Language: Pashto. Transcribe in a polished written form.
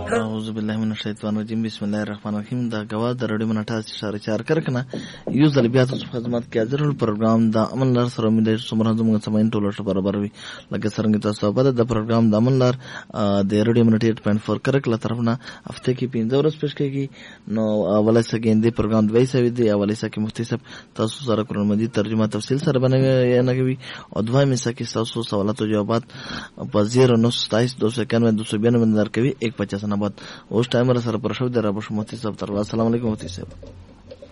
اعوذ بالله من الشیطان الرجیم بسم الله الرحمن الرحیم دا غوا د رډیو من 88.4 کرکنه یو ځل بیا تاسو خدمت کې حاضر ول پروګرام د امن لار سره مې د سمره زموږ سمین ټولو برابر وي لکه څنګه تاسو په د پروګرام د امن لار د رډیو من 88.4 کرک له طرفنا هفته کې 15 ورځې پېښ کېږي نو اولای سګندې پروګرام دوی سوي دی اولای سکه مفتي صاحب تاسو سره قرآن مجید ترجمه تفصیل سره بنوي نه کوي او دوه مې سکه تاسو سوالات او جوابات په 0927 291 292 در کوي 150 بعد اوس ټایمر سره پر شو در ابو مفتي صاحب تر السلام علیکم مفتي صاحب